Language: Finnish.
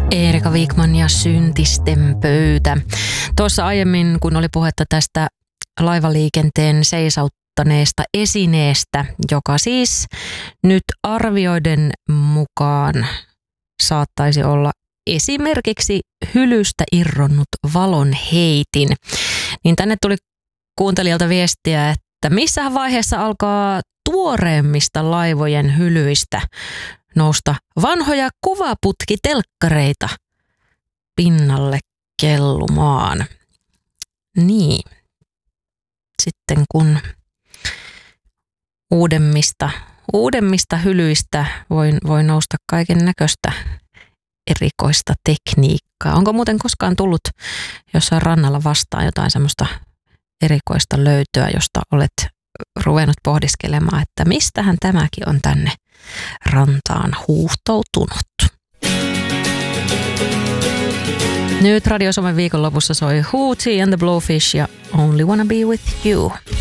Erika Wikman ja Syntisten pöytä. Tuossa aiemmin, kun oli puhetta tästä laivaliikenteen seisauttamista esineestä, joka siis nyt arvioiden mukaan saattaisi olla esimerkiksi hylystä irronnut valonheitin, niin tänne tuli kuuntelijalta viestiä, että missä vaiheessa alkaa tuoreemmista laivojen hylyistä nousta vanhoja kuvaputkitelkkareita pinnalle kellumaan. Niin. Sitten kun uudemmista hylyistä voi nousta kaiken näköistä erikoista tekniikkaa. Onko muuten koskaan tullut jossain rannalla vastaan jotain semmoista erikoista löytöä, josta olet ruvennut pohdiskelemaan, että mistähän tämäkin on tänne rantaan huuhtoutunut? Nyt Radio Suomen viikonlopussa soi Hootie and the Blowfish ja Only Wanna Be With You.